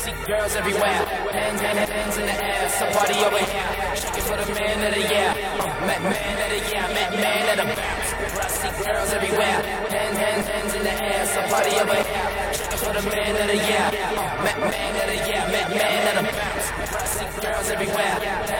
see girls everywhere. Hands in the air, somebody over here. Shaking for the man of the year. Man of the year, man of the bounce. I see girls everywhere. Hands in the air, somebody over here. Shaking for the man of the year. Man of the year, man of the bounce. I see girls everywhere.